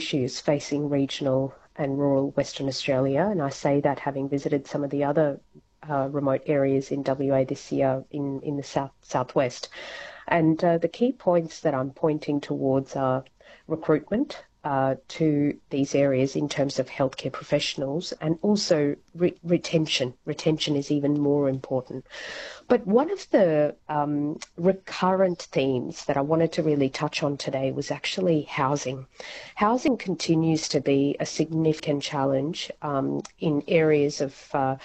issues facing regional and rural Western Australia, and I say that having visited some of the other remote areas in WA this year in the southwest. And the key points that I'm pointing towards are recruitment to these areas in terms of healthcare professionals, and also retention. Retention is even more important. But one of the recurrent themes that I wanted to really touch on today was actually housing. Housing continues to be a significant challenge in areas of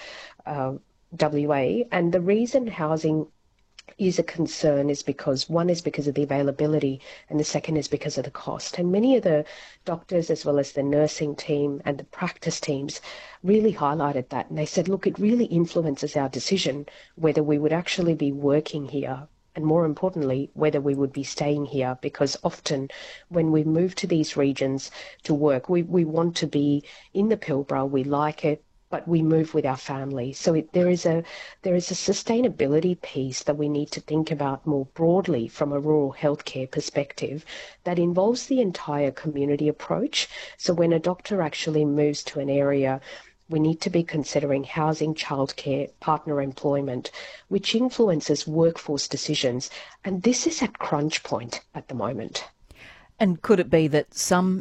WA, and the reason housing is a concern is because one is because of the availability, and the second is because of the cost. And many of the doctors, as well as the nursing team and the practice teams, really highlighted that. And they said, look, it really influences our decision whether we would actually be working here, and more importantly, whether we would be staying here, because often when we move to these regions to work, we want to be in the Pilbara, we like it, but we move with our family. So there is a sustainability piece that we need to think about more broadly from a rural healthcare perspective that involves the entire community approach. So when a doctor actually moves to an area, we need to be considering housing, childcare, partner employment, which influences workforce decisions. And this is at crunch point at the moment. And could it be that some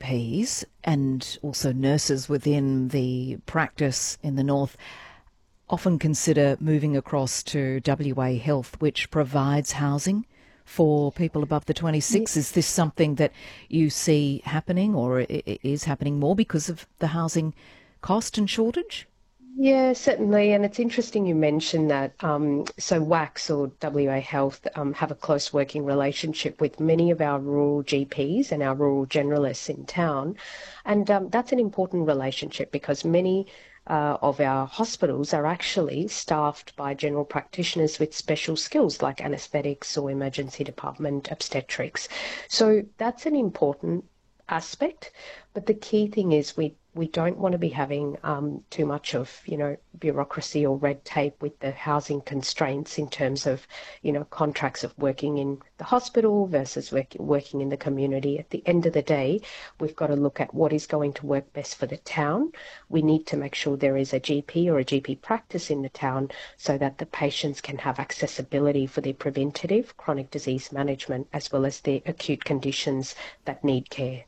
GPs and also nurses within the practice in the north often consider moving across to WA Health, which provides housing for people above the 26? Is this something that you see happening, or is happening more because of the housing cost and shortage? Yeah, certainly. And it's interesting you mentioned that. So WACS, or WA Health, have a close working relationship with many of our rural GPs and our rural generalists in town. And that's an important relationship because many of our hospitals are actually staffed by general practitioners with special skills like anaesthetics or emergency department obstetrics. So that's an important aspect. But the key thing is we don't want to be having too much of, bureaucracy or red tape with the housing constraints in terms of, contracts of working in the hospital versus working in the community. At the end of the day, we've got to look at what is going to work best for the town. We need to make sure there is a GP or a GP practice in the town so that the patients can have accessibility for their preventative chronic disease management as well as their acute conditions that need care.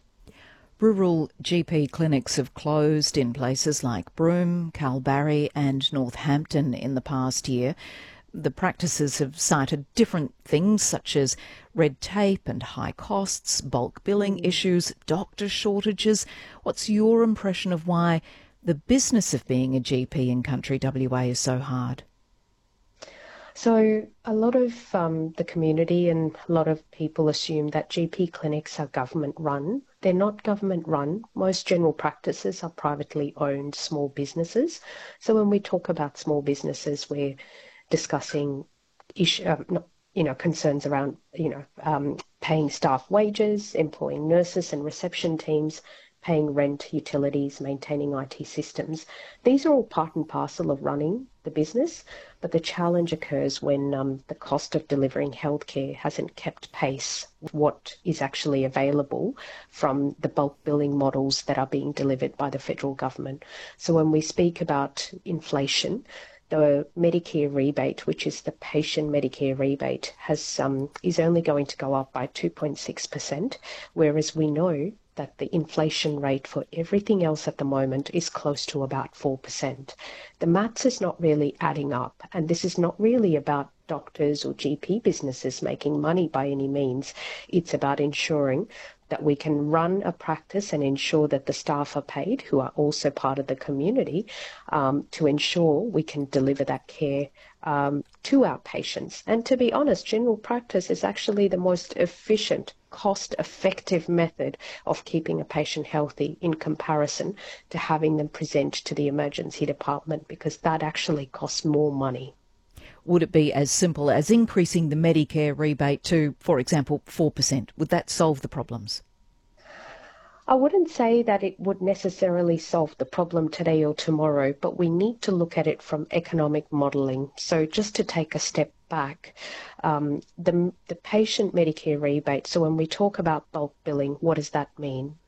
Rural GP clinics have closed in places like Broome, Kalbarri and Northampton in the past year. The practices have cited different things such as red tape and high costs, bulk billing issues, doctor shortages. What's your impression of why the business of being a GP in country WA is so hard? So a lot of the community and a lot of people assume that GP clinics are government run. They're not government run. Most general practices are privately owned small businesses. So when we talk about small businesses, we're discussing concerns around, paying staff wages, employing nurses and reception teams, paying rent, utilities, maintaining IT systems. These are all part and parcel of running the business, but the challenge occurs when the cost of delivering healthcare hasn't kept pace with what is actually available from the bulk billing models that are being delivered by the federal government. So when we speak about inflation, the Medicare rebate, which is the patient Medicare rebate, is only going to go up by 2.6%, whereas we know that the inflation rate for everything else at the moment is close to about 4%. The maths is not really adding up, and this is not really about doctors or GP businesses making money by any means. It's about ensuring that we can run a practice and ensure that the staff are paid, who are also part of the community, to ensure we can deliver that care to our patients. And to be honest, general practice is actually the most efficient, cost-effective method of keeping a patient healthy in comparison to having them present to the emergency department, because that actually costs more money. Would it be as simple as increasing the Medicare rebate to, for example, 4%? Would that solve the problems? I wouldn't say that it would necessarily solve the problem today or tomorrow, but we need to look at it from economic modelling. So just to take a step back, the patient Medicare rebate, so when we talk about bulk billing, what does that mean?